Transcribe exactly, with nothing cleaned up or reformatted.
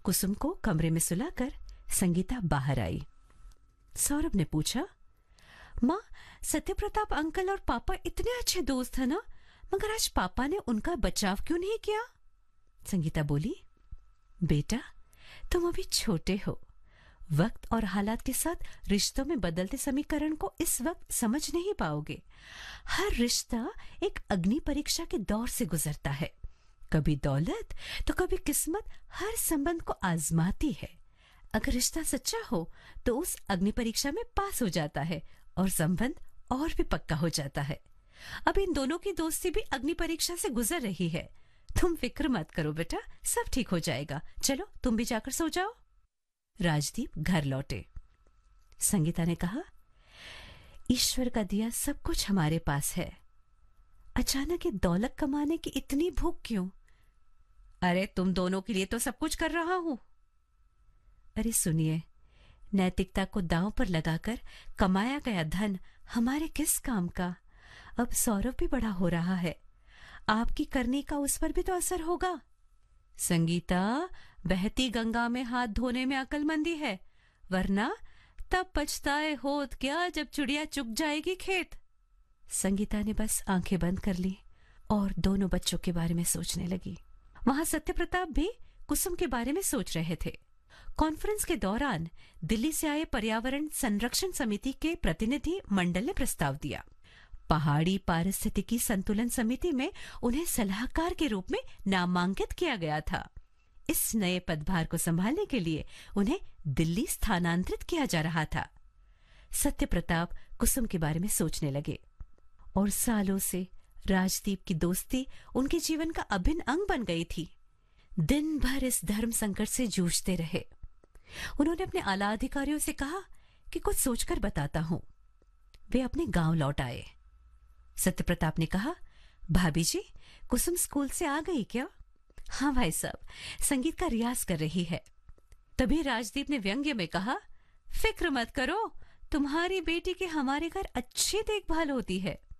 कुसुम को कमरे में सुलाकर संगीता बाहर आई। सौरभ ने पूछा, माँ, सत्यप्रताप अंकल और पापा इतने अच्छे दोस्त हैं ना, मगर आज पापा ने उनका बचाव क्यों नहीं किया? संगीता बोली, बेटा, तुम अभी छोटे हो। वक्त और हालात के साथ रिश्तों में बदलते समीकरण को इस वक्त समझ नहीं पाओगे। हर रिश्ता एक अग्नि परीक्षा के दौर से गुजरता है। कभी दौलत तो कभी किस्मत हर संबंध को आजमाती है। अगर रिश्ता सच्चा हो तो उस अग्नि परीक्षा में पास हो जाता है और संबंध और भी पक्का हो जाता है। अब इन दोनों की दोस्ती भी अग्नि परीक्षा से गुजर रही है। तुम फिक्र मत करो बेटा, सब ठीक हो जाएगा। चलो तुम भी जाकर सो जाओ। राजदीप घर लौटे। संगीता ने कहा, ईश्वर का दिया सब कुछ हमारे पास है। अचानक ये दौलत कमाने की इतनी भूख क्यों? अरे तुम दोनों के लिए तो सब कुछ कर रहा हूं। अरे सुनिए, नैतिकता को दांव पर लगाकर कमाया गया धन हमारे किस काम का? अब सौरभ भी बड़ा हो रहा है, आपकी करनी का उस पर भी तो असर होगा। संगीता, बहती गंगा में हाथ धोने में अक्लमंदी है, वरना तब पछताए होत क्या जब चिड़िया चुग जाएगी खेत। संगीता ने बस आंखें बंद कर ली और दोनों बच्चों के बारे में सोचने लगी। वहां सत्यप्रताप भी कुसुम के बारे में सोच रहे थे। कॉन्फ्रेंस के दौरान दिल्ली से आए पर्यावरण संरक्षण समिति के प्रतिनिधि मंडल ने प्रस्ताव दिया। पहाड़ी पारिस्थितिकी संतुलन समिति में उन्हें सलाहकार के रूप में नामांकित किया गया था। इस नए पदभार को संभालने के लिए उन्हें दिल्ली स्थानांतरित किया जा रहा था। सत्यप्रताप कुसुम के बारे में सोचने लगे और सालों से राजदीप की दोस्ती उनके जीवन का अभिन्न अंग बन गई थी। दिन भर इस धर्म संकट से जूझते रहे। उन्होंने अपने आला अधिकारियों से कहा कि कुछ सोचकर बताता हूं। वे अपने गांव लौट आए। सत्यप्रताप ने कहा, भाभी जी, कुसुम स्कूल से आ गई क्या? हाँ भाई साहब, संगीत का रियाज कर रही है। तभी राजदीप ने व्यंग्य में कहा, फिक्र मत करो, तुम्हारी बेटी की हमारे घर अच्छी देखभाल होती है।